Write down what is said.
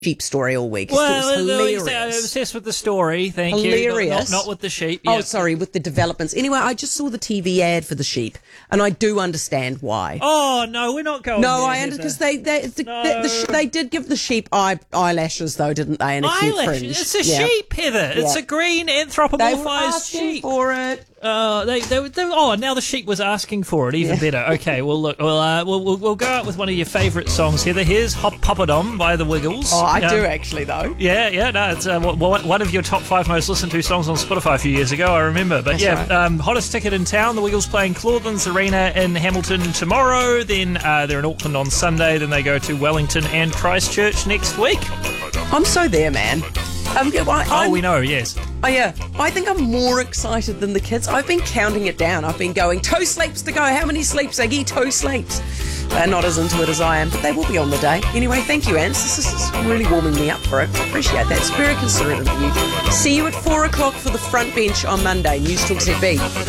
sheep story all week. Well, it was hilarious. I'm obsessed with the story, thank Hilarious. you. Not with the sheep. Oh, Yep. sorry, with the developments. Anyway, I just saw the TV ad for the sheep, and I do understand why. Oh, no, we're not going No, there, I understand, because they did give the sheep eyelashes, though, didn't they? And a cute fringe. It's a sheep, Heather. It's a green They were anthropomorphized asking sheep. for it. Now the sheep was asking for it. Even better. Okay, well, look, we'll go out with one of your favourite songs, Heather. Here's Hop Popadom by the Wiggles. Oh, I do actually, though. Yeah, no, it's one of your top 5 most listened to songs on Spotify a few years ago, I remember. But That's right. Hottest ticket in town, the Wiggles playing Claudelands Arena in Hamilton tomorrow, then they're in Auckland on Sunday, then they go to Wellington and Christchurch next week. I'm so there, man. We know, yes. Oh, yeah. I think I'm more excited than the kids. I've been counting it down. I've been going, 2 sleeps to go. How many sleeps, Iggy? 2 sleeps. They're not as into it as I am, but they will be on the day. Anyway, thank you, Ants. This is really warming me up for it. I appreciate that. It's very considerate of you. See you at 4 o'clock for the front bench on Monday. News Talk ZB.